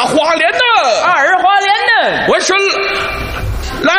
花莲的。 二花莲的。 我是来，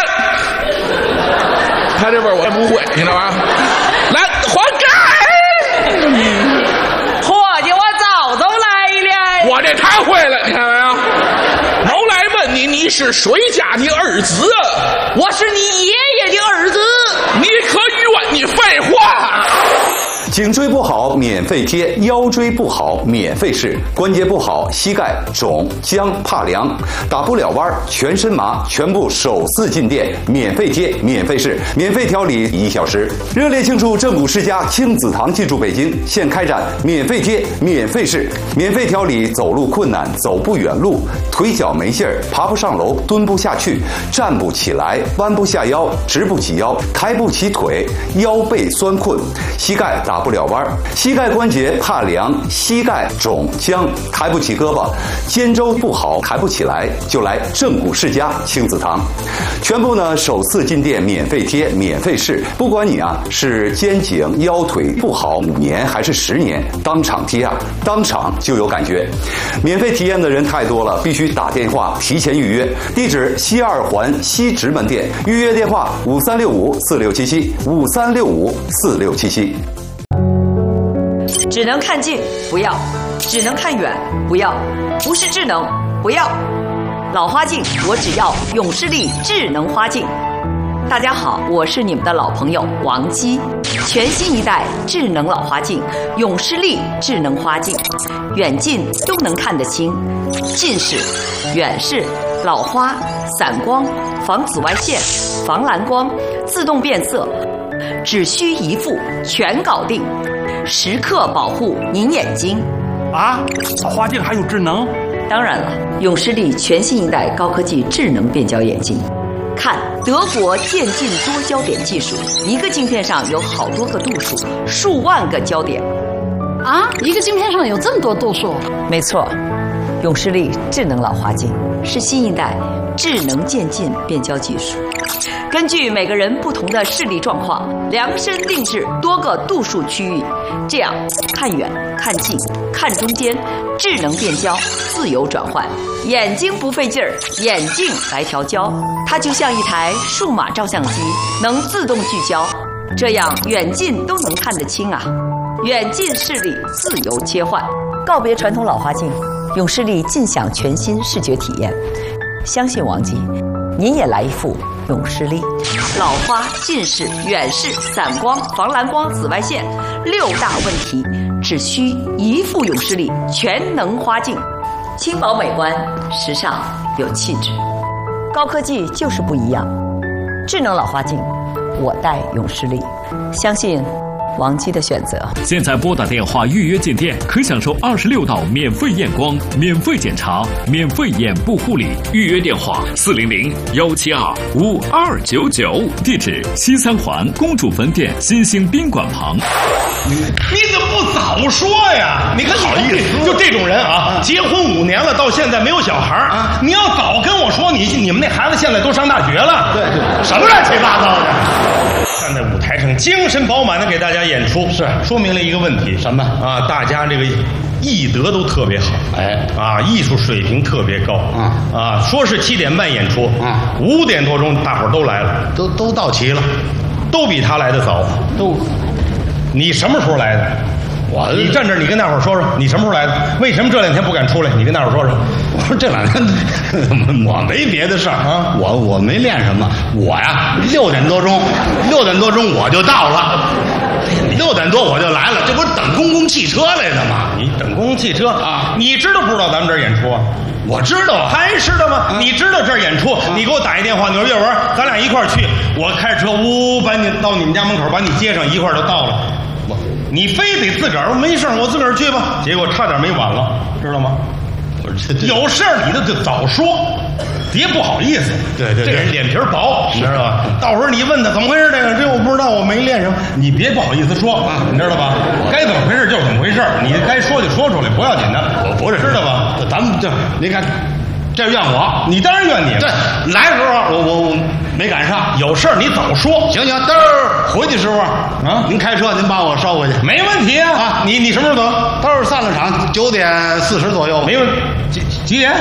他这边我也不会，你知道吧？来，活该！ 伙计，我早都来了。 我这太会了，你看没有？我来问你，你是谁家的儿子？ 我是你爷爷的儿子。 你可冤！你废话！ 颈椎不好免费贴，腰椎不好免费试，关节不好膝盖肿僵怕凉，打不了弯全身麻，全部首次进店免费贴免费试，免费调理1小时。热烈庆祝正骨世家亲子堂进驻北京，现开展免费贴免费试，免费调理走路困难、走不远路、腿脚没劲儿、爬不上楼、蹲不下去、站不起来、弯不下腰、直不起腰、抬不起腿、腰背酸困、膝盖打不了弯，膝盖关节怕凉，膝盖肿僵，抬不起胳膊，肩周不好抬不起来，就来正骨世家亲子堂。全部呢首次进店免费贴免费试，不管你是肩颈腰腿不好5年还是10年，当场贴当场就有感觉。免费体验的人太多了，必须打电话提前预约。地址西2环西直门店，预约电话5365467753654677。 只能看近不要，只能看远不要，不是智能不要。老花镜我只要永视力智能花镜。大家好，我是你们的老朋友王姬。全新一代智能老花镜永视力智能花镜，远近都能看得清，近视、远视、老花、散光、防紫外线、防蓝光、自动变色，只需一副全搞定，时刻保护您眼睛。 老花镜还有智能？ 当然了，永视力全新一代高科技智能变焦眼镜。看德国渐进多焦点技术，一个镜片上有好多个度数，数万个焦点。 一个镜片上有这么多度数？ 没错，永视力智能老花镜是新一代智能渐进变焦技术，根据每个人不同的视力状况，量身定制多个度数区域，这样看远、看近、看中间，智能变焦，自由转换，眼睛不费劲儿，眼镜来调焦，它就像一台数码照相机，能自动聚焦，这样远近都能看得清啊。远近视力自由切换，告别传统老花镜，永视力尽享全新视觉体验。相信王姬，您也来一副永视力。老花、近视、远视、散光、防蓝光、紫外线6大问题，只需一副永视力全能花镜，轻薄美观，时尚有气质，高科技就是不一样。智能老花镜，我戴永视力，相信王姬的选择。 现在拨打电话预约进店，可享受26道免费验光、免费检查、免费眼部护理。预约电话400-172-5299，地址西3环公主坟店新兴宾馆旁。 你怎么不早说呀？你看好意思，就这种人结婚5年了，到现在没有小孩你要早跟我说，你们那孩子现在都上大学了。对，什么乱七八糟的。站在舞台上精神饱满的给大家演出，是说明了一个问题，什么大家这个艺德都特别好，艺术水平特别高，说是7点半演出，5点多钟大伙儿都来了，都到齐了，都比他来的早，你什么时候来的？你站这儿，你跟大伙儿说说，你什么时候来的？为什么这2天不敢出来？你跟大伙儿说说。 我说这2天我没别的事儿我没练什么，我呀6点多钟我就到了，6点多我就来了，这不是等公共汽车来的吗？ 你等公共汽车你知道不知道咱们这儿演出我知道还知道吗？你知道这儿演出，你给我打一电话，你说岳文，咱俩一块儿去，我开着车把你到你们家门口，把你接上，一块儿就到了。你非得自个儿没事我自个儿去吧，结果差点没晚了，知道吗？有事儿你就早说，别不好意思。对，这人脸皮薄，你知道吧？到时候你问他怎么回事，这我不知道，我没练什么，你别不好意思说你知道吧？该怎么回事就是怎么回事，你该说就说出来，不要紧的。我不是，知道吧？ 咱们您看，这怨我， 你当然怨你了。 对，来的时候我没赶上， 有事儿你早说。 行，等会儿回去时候您开车您把我捎回去， 没问题你什么时候走？ 到时候散了场9点40左右， 没问题。几点？